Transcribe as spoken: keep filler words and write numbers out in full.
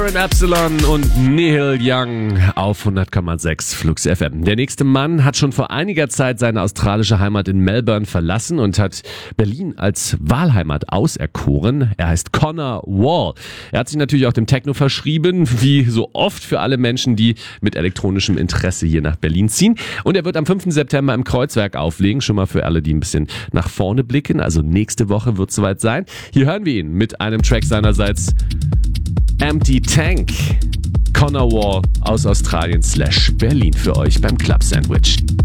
Aaron Epsilon und Neil Young auf hundert Komma sechs Flux F M. Der nächste Mann hat schon vor einiger Zeit seine australische Heimat in Melbourne verlassen und hat Berlin als Wahlheimat auserkoren. Er heißt Connor Wall. Er hat sich natürlich auch dem Techno verschrieben, wie so oft für alle Menschen, die mit elektronischem Interesse hier nach Berlin ziehen. Und er wird am fünften September im Kreuzwerk auflegen. Schon mal für alle, die ein bisschen nach vorne blicken. Also nächste Woche wird es soweit sein. Hier hören wir ihn mit einem Track seinerseits Empty Tank. Connor Wall aus Australien slash Berlin für euch beim Club Sandwich.